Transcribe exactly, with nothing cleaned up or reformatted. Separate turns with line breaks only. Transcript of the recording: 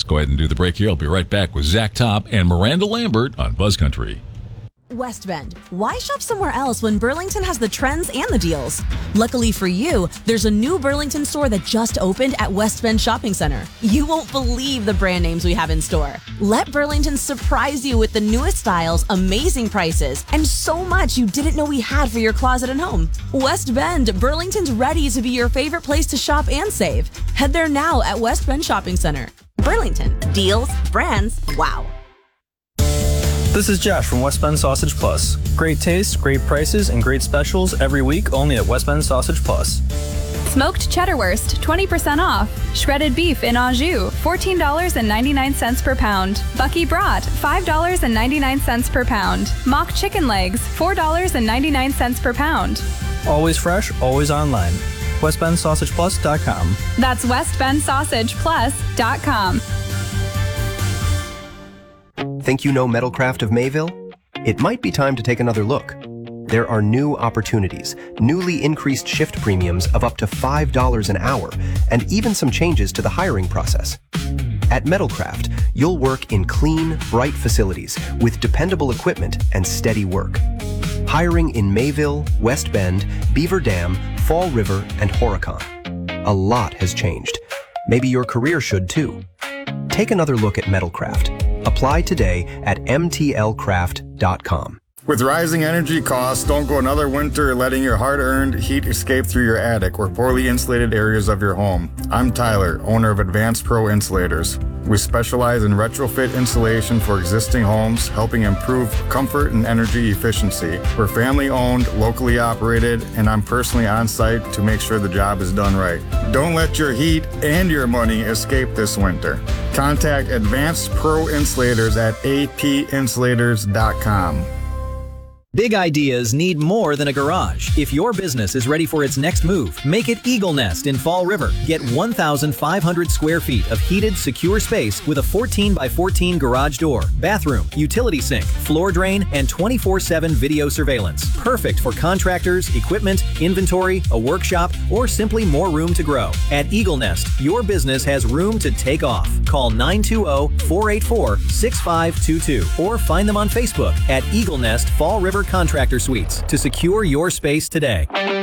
Let's go ahead and do the break here. I'll be right back with Zach Top and Miranda Lambert on Buzz Country.
West Bend. Why shop somewhere else when Burlington has the trends and the deals? Luckily for you, there's a new Burlington store that just opened at West Bend Shopping Center. You won't believe the brand names we have in store. Let Burlington surprise you with the newest styles, amazing prices, and so much you didn't know we had for your closet and home. West Bend, Burlington's ready to be your favorite place to shop and save. Head there now at West Bend Shopping Center. Burlington. Deals, brands, wow.
This is Josh from West Bend Sausage Plus. Great taste, great prices, and great specials every week only at West Bend Sausage Plus.
Smoked cheddar wurst, twenty percent off. Shredded beef in Anjou, fourteen dollars and ninety-nine cents per pound. Bucky Brat, five dollars and ninety-nine cents per pound. Mock chicken legs, four dollars and ninety-nine cents per pound.
Always fresh, always online. west bend sausage plus dot com.
That's west bend sausage plus dot com.
Think you know Metalcraft of Mayville? It might be time to take another look. There are new opportunities, newly increased shift premiums of up to five dollars an hour, and even some changes to the hiring process. At Metalcraft, you'll work in clean, bright facilities with dependable equipment and steady work. Hiring in Mayville, West Bend, Beaver Dam, Fall River, and Horicon. A lot has changed. Maybe your career should too. Take another look at Metalcraft. Apply today at m t l craft dot com.
With rising energy costs, don't go another winter letting your hard-earned heat escape through your attic or poorly insulated areas of your home. I'm Tyler, owner of Advanced Pro Insulators. We specialize in retrofit insulation for existing homes, helping improve comfort and energy efficiency. We're family-owned, locally operated, and I'm personally on site to make sure the job is done right. Don't let your heat and your money escape this winter. Contact Advanced Pro Insulators at a p insulators dot com.
Big ideas need more than a garage. If your business is ready for its next move, make it Eagle Nest in Fall River. Get one thousand five hundred square feet of heated, secure space with a fourteen by fourteen garage door, bathroom, utility sink, floor drain, and twenty-four seven video surveillance. Perfect for contractors, equipment, inventory, a workshop, or simply more room to grow. At Eagle Nest, your business has room to take off. Call nine two zero, four eight four, six five two two or find them on Facebook at Eagle Nest Fall River Contractor Suites to secure your space today.